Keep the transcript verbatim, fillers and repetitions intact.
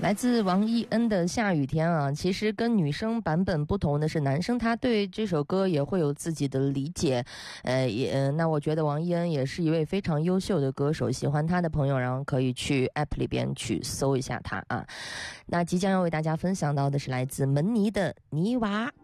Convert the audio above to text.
来自王一恩的下雨天啊，其实跟女生版本不同的是，男生他对这首歌也会有自己的理解。呃，也那我觉得王一恩也是一位非常优秀的歌手，喜欢他的朋友，然后可以去 App 里边去搜一下他啊。那即将要为大家分享到的是来自门尼的泥娃。